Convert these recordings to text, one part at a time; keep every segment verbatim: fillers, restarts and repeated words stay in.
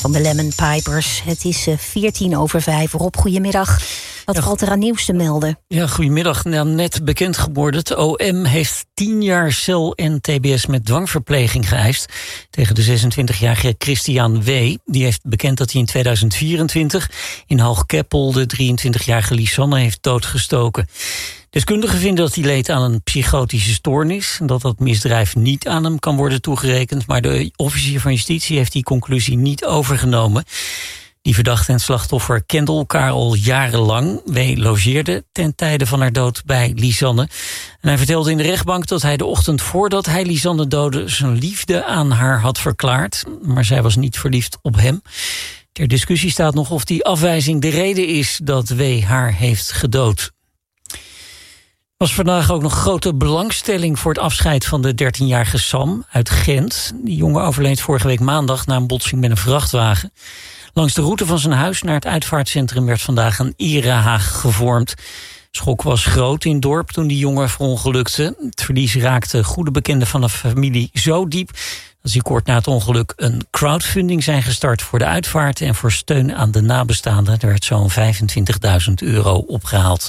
van de Lemon Pipers. Het is veertien over vijf. Rob, goedemiddag. Wat ja, valt er aan nieuws te melden? Ja, goedemiddag. Nou, net bekend geworden. Het O M heeft tien jaar cel en T B S met dwangverpleging geëist tegen de zesentwintigjarige Christian W. Die heeft bekend dat hij in tweeduizend vierentwintig in Hoogkeppel de drieëntwintigjarige Lisanne heeft doodgestoken. Deskundigen vinden dat hij leed aan een psychotische stoornis en dat dat misdrijf niet aan hem kan worden toegerekend. Maar de officier van justitie heeft die conclusie niet overgenomen. Die verdachte en slachtoffer kenden elkaar al jarenlang. W logeerde ten tijde van haar dood bij Lisanne. En hij vertelde in de rechtbank dat hij de ochtend voordat hij Lisanne doodde zijn liefde aan haar had verklaard. Maar zij was niet verliefd op hem. Ter discussie staat nog of die afwijzing de reden is dat W haar heeft gedood. Er was vandaag ook nog grote belangstelling voor het afscheid van de dertienjarige Sam uit Gent. Die jongen overleed vorige week maandag na een botsing met een vrachtwagen. Langs de route van zijn huis naar het uitvaartcentrum werd vandaag een erehaag gevormd. Schok was groot in het dorp toen die jongen verongelukte. Het verlies raakte goede bekenden van de familie zo diep dat ze kort na het ongeluk een crowdfunding zijn gestart voor de uitvaart en voor steun aan de nabestaanden. Er werd zo'n vijfentwintigduizend euro opgehaald.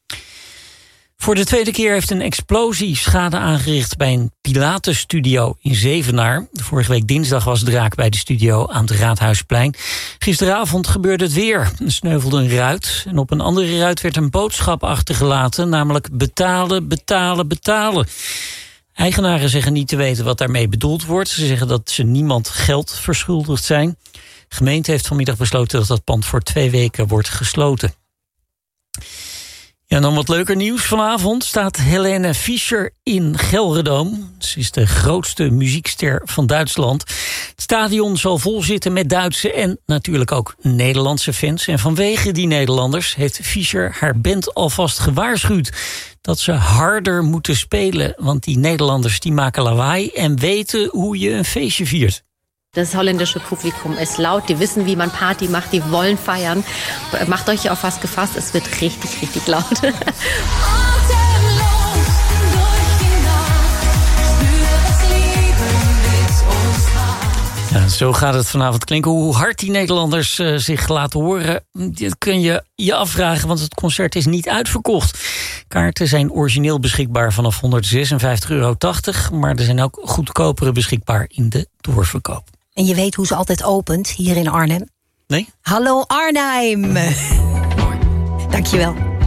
Voor de tweede keer heeft een explosie schade aangericht bij een Pilates-studio in Zevenaar. Vorige week dinsdag was de raak bij de studio aan het Raadhuisplein. Gisteravond gebeurde het weer. Er sneuvelde een ruit en op een andere ruit werd een boodschap achtergelaten, namelijk betalen, betalen, betalen. Eigenaren zeggen niet te weten wat daarmee bedoeld wordt. Ze zeggen dat ze niemand geld verschuldigd zijn. De gemeente heeft vanmiddag besloten dat dat pand voor twee weken wordt gesloten. Ja, en dan wat leuker nieuws. Vanavond staat Helene Fischer in Gelredome. Ze is de grootste muziekster van Duitsland. Het stadion zal vol zitten met Duitse en natuurlijk ook Nederlandse fans. En vanwege die Nederlanders heeft Fischer haar band alvast gewaarschuwd dat ze harder moeten spelen. Want die Nederlanders die maken lawaai en weten hoe je een feestje viert. Das holländische Publikum ist laut, die wissen, wie man Party macht, die wollen feiern. Macht euch auf was gefasst, es wird richtig, richtig laut. Ja, zo gaat het vanavond klinken. Hoe hard die Nederlanders uh, zich laten horen, dat kun je je afvragen, want het concert is niet uitverkocht. Kaarten zijn origineel beschikbaar vanaf honderdzesenvijftig euro tachtig, maar er zijn ook goedkopere beschikbaar in de doorverkoop. En je weet hoe ze altijd opent hier in Arnhem? Nee? Hallo Arnhem! Dankjewel.